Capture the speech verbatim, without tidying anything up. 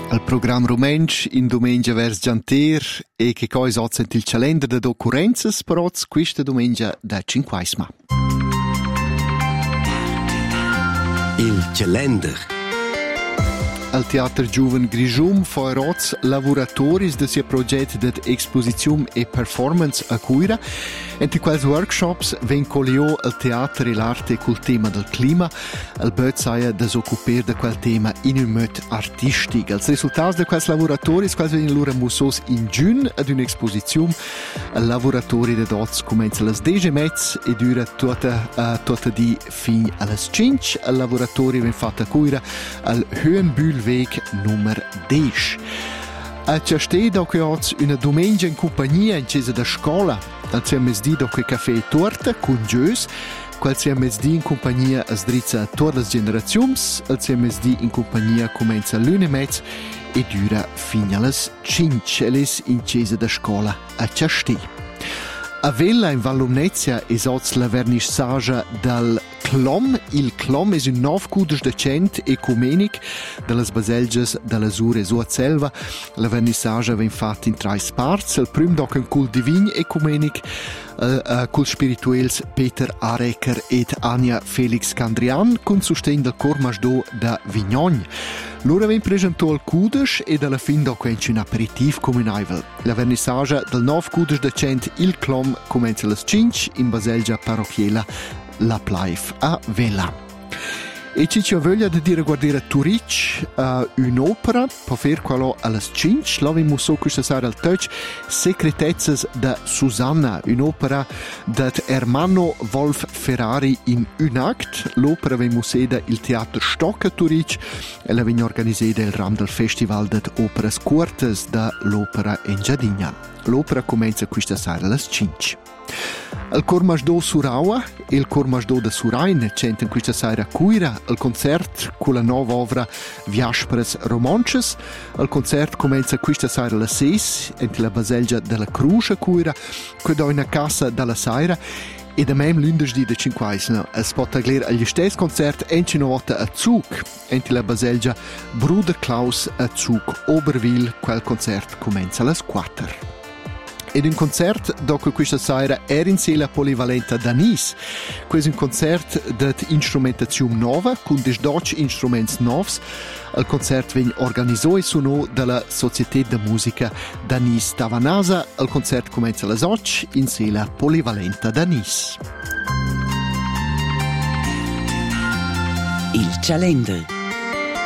Il programma rumensch in domenica vers gianter e che cosa ha il calendar de occurrenze per oggi questa domenica da cinquaisma. Il calendar. Al Teatro Giuven Grigium foiroz lavoratoris de sia progetto de exposizione e performance a cura. Entre quels workshops ven colio al teatro e l'arte col tema del clima, al böt saia desoccuper de quel tema in un mod artistic. Als resultats de quels lavoratoris quels ven lura musos in giun ad un'exposizione. Al lavoratori de dots comenza las dege mezz e dura tutta uh, tutta di fin allas cinque. Al lavoratori ven fatta cura al Höhenbühlweg nummer dieci. A Ciastè dopo oggi una domenica in compagnia in chiesa da scuola. Al sia mezz'dì dopo caffè e torta con gius. Qual sia mezz'dì in compagnia a sdrizza a tutte le generazioni. Al sia mezz'dì in compagnia comincia l'una e mezz e dura fino alle cinque. Elis in chiesa da scuola a Ciastè. A Vella in Vallomnezia è oggi la vernissage dal Clom. Il Clom è un nuovo cudes decent ecumenic delle baselges della Sure Suazelva. La vernissage viene fatta in tre parti. Il primo dopo un cul divin ecumenic uh, uh, cul spirituels Peter Arecker ed Ania Felix Candrian con sostegno del Cor Masdo da Vignon. Loro avevano presentato il Cudes e alla fine dopo un aperitivo comunale. La vernissage del nuovo Cudes decent Il Clom comincia alle cinque in baselgia parrocchiera La Plaif a Vella. E ci ci voglia di dire guardare a Turic uh, un'opera, per fare quello alle cinque. L'abbiamo so questa sera al touch Secretezze da Susanna, un'opera da Ermanno Wolf Ferrari in un act. L'opera viene sede il Teatro Stock a Turic e la viene organizzata il ram del Festival di Opere Curtes dall'Opera in Giardina. L'opera comincia questa sera alle cinque. Il Cor Masdo Suraua e il Cor Masdo da Surain centan questa sera a Cuira il concerto con la nuova opera Viaspres Romances. Il concerto comincia questa sera alle sei in la baselgia della Croce a Cuira, che da una casa dalla sera e da mem lunedì da cinquaisna. Es pot agler agli stessi concerti entro una volta a Zug in la baselgia Bruder Klaus a Zug Oberwil. Quel concerto comincia alle quattro. Ed un concerto dopo questa sera era in sala polivalente da Nice. Questo è un concerto di instrumentazione nuova con dodici strumenti nuovi. Il concerto viene organizzato e suonato dalla Società di Musica da Nice Tavanasa. Il concerto comincia alle otto in sala polivalente da Nice. Il calendar.